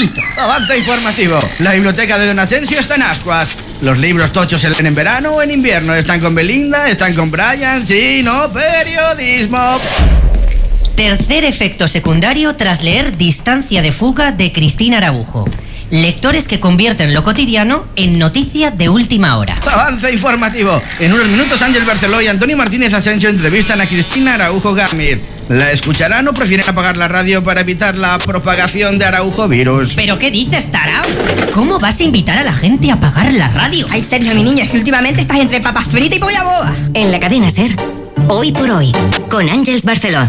gratuito. Avance informativo. La biblioteca de Don Asensio está en Ascuas. Los libros tochos se leen en verano o en invierno. Están con Belinda, están con Brian. Sí, no, periodismo. Tercer efecto secundario tras leer Distancia de fuga de Cristina Araujo. Lectores que convierten lo cotidiano en noticia de última hora. Avance informativo. En unos minutos Ángel Barceló y Antonio Martínez Asensio entrevistan a Cristina Araujo Gamir. ¿La escucharán o prefieren apagar la radio para evitar la propagación de Araujo virus? ¿Pero qué dices, tarao? ¿Cómo vas a invitar a la gente a apagar la radio? Ay, Sergio, mi niño, es que últimamente estás entre papas fritas y polla boba. En la cadena SER, Hoy por Hoy, con Ángels Barceló.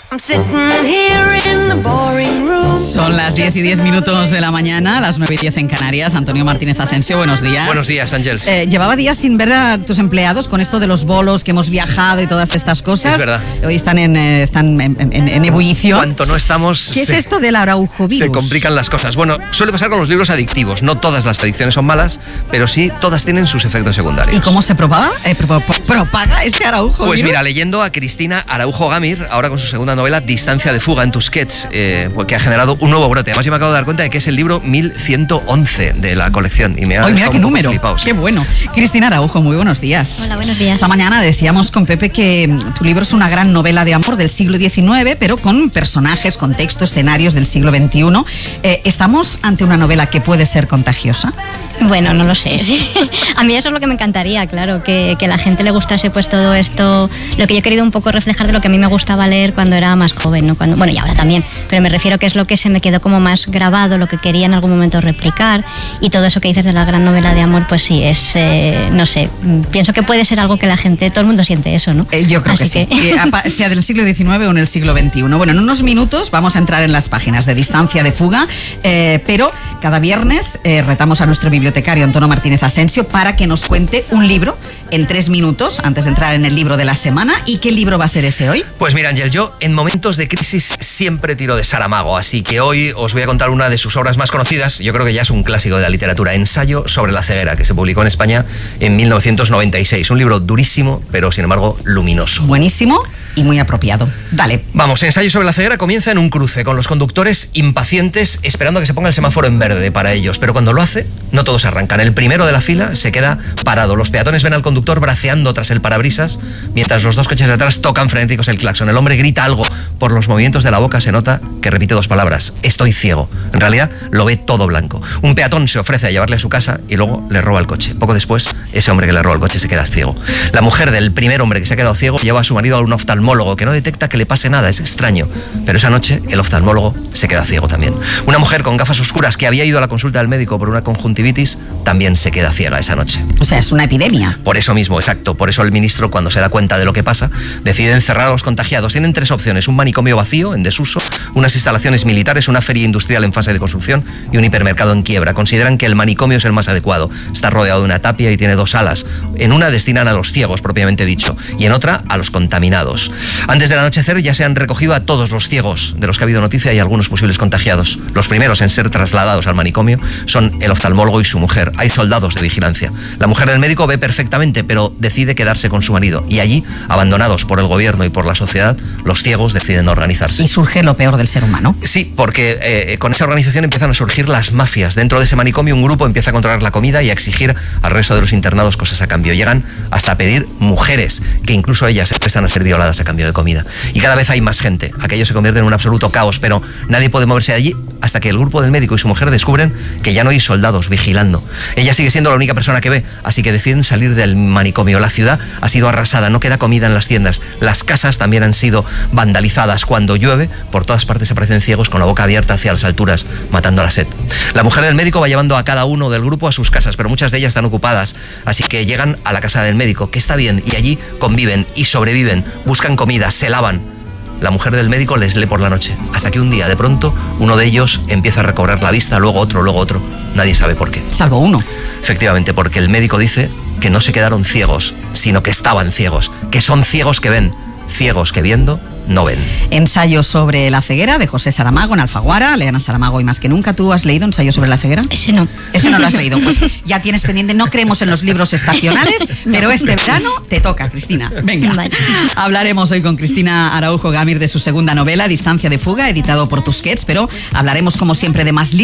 Son las 10 y 10 minutos de la mañana, las 9 y 10 en Canarias. Antonio Martínez Asensio, buenos días. Buenos días, Ángels. Llevaba días sin ver a tus empleados con esto de los bolos, que hemos viajado y todas estas cosas. Es verdad. Hoy están en ebullición. Cuanto no estamos... ¿Qué es esto del Araujo virus? Se complican las cosas. Bueno, suele pasar con los libros adictivos. No todas las adicciones son malas, pero sí todas tienen sus efectos secundarios. ¿Y cómo se propaga ese Araujo virus? Pues mira, leyendo a Cristina Araujo Gamir, ahora con su segunda novela, Distancia de fuga en Tusquets, que ha generado un nuevo brote. Además, yo me acabo de dar cuenta de que es el libro 1111 de la colección. Y me ha mira qué número. Flipado, sí. Qué bueno. Cristina Araujo, muy buenos días. Hola, buenos días. Esta mañana decíamos con Pepe que tu libro es una gran novela de amor del siglo XIX, pero con personajes, contextos, escenarios del siglo XXI. ¿Estamos ante una novela que puede ser contagiosa? Bueno, no lo sé. Sí. A mí eso es lo que me encantaría, claro, que a la gente le gustase pues todo esto, lo que yo he querido un poco reflejar de lo que a mí me gustaba leer cuando era más joven, ¿no? Bueno, y ahora también, pero me refiero que es lo que se me quedó como más grabado, lo que quería en algún momento replicar, y todo eso que dices de la gran novela de amor, pues sí, es, no sé, pienso que puede ser algo que la gente, todo el mundo siente eso, ¿no? Yo creo que sí, sea del siglo XIX o en el siglo XXI. Bueno, en unos minutos vamos a entrar en las páginas de Distancia de fuga, pero cada viernes retamos a nuestro bibliotecario Antonio Martínez Asensio para que nos cuente un libro en 3 minutos antes de entrar en el libro de la semana. ¿Y qué libro va a ser ese hoy? Pues mira, Ángel, yo en momentos de crisis siempre tiro de Saramago, así que hoy os voy a contar una de sus obras más conocidas. Yo creo que ya es un clásico de la literatura, Ensayo sobre la ceguera, que se publicó en España en 1996. Un libro durísimo, pero sin embargo luminoso. Buenísimo y muy apropiado. Dale. Vamos, Ensayo sobre la ceguera comienza en un cruce, con los conductores impacientes esperando a que se ponga el semáforo en verde para ellos, pero cuando lo hace, no todos arrancan. El primero de la fila se queda parado. Los peatones ven al conductor braceando tras el parabrisas, mientras los 2 coches de atrás tocan frenéticos el claxon. El hombre grita algo. Por los movimientos de la boca se nota que repite 2 palabras: estoy ciego. En realidad lo ve todo blanco. Un peatón se ofrece a llevarle a su casa y luego le roba el coche. Poco después, ese hombre que le roba el coche se queda ciego. La mujer del primer hombre que se ha quedado ciego lleva a su marido a un oftalmólogo que no detecta que le pase nada. Es extraño, pero esa noche el oftalmólogo se queda ciego también. Una mujer con gafas oscuras que había ido a la consulta del médico por una conjuntivitis también se queda ciega esa noche. O sea, es una epidemia. Por eso mismo, exacto. Por eso el ministro, cuando se da cuenta de lo que pasa, decide encerrar a los contagiados. Tienen 3 opciones: un manicomio vacío, en desuso, unas instalaciones militares, una feria industrial en fase de construcción y un hipermercado en quiebra. Consideran que el manicomio es el más adecuado. Está rodeado de una tapia y tiene 2 salas. En una destinan a los ciegos, propiamente dicho, y en otra a los contaminados. Antes del anochecer ya se han recogido a todos los ciegos de los que ha habido noticia y algunos posibles contagiados. Los primeros en ser trasladados al manicomio son el oftalmólogo y su mujer. Hay soldados de vigilancia. La mujer del médico ve perfectamente, pero decide quedarse con su marido. Y allí, abandonados por el gobierno y por la sociedad, los ciegos deciden organizarse. Y surge lo peor del ser humano. Sí, porque con esa organización empiezan a surgir las mafias. Dentro de ese manicomio un grupo empieza a controlar la comida y a exigir al resto de los internados cosas a cambio. Llegan hasta pedir mujeres, que incluso ellas se prestan a ser violadas a cambio de comida. Y cada vez hay más gente. Aquello se convierte en un absoluto caos, pero nadie puede moverse de allí hasta que el grupo del médico y su mujer descubren que ya no hay soldados vigilando. Ella sigue siendo la única persona que ve, así que deciden salir del manicomio. La ciudad ha sido arrasada, no queda comida en las tiendas. Las casas también han sido vandalizadas. Cuando llueve, por todas partes aparecen ciegos con la boca abierta hacia las alturas, matando la sed. La mujer del médico va llevando a cada uno del grupo a sus casas, pero muchas de ellas están ocupadas, así que llegan a la casa del médico, que está bien, y allí conviven y sobreviven, buscan comida, se lavan. La mujer del médico les lee por la noche, hasta que un día, de pronto, uno de ellos empieza a recobrar la vista, luego otro. Nadie sabe por qué. Salvo uno. Efectivamente, porque el médico dice que no se quedaron ciegos, sino que estaban ciegos, que son ciegos que ven, ciegos que viendo no ven. Ensayo sobre la ceguera, de José Saramago, en Alfaguara. Lean a Saramago y más que nunca. ¿Tú has leído Ensayo sobre la ceguera? Ese no. Ese no lo has leído. Pues ya tienes pendiente. No creemos en los libros estacionales, pero este verano te toca, Cristina. Venga. Vale. Hablaremos hoy con Cristina Araujo Gamir de su segunda novela, Distancia de fuga, editado por Tusquets, pero hablaremos como siempre de más libros.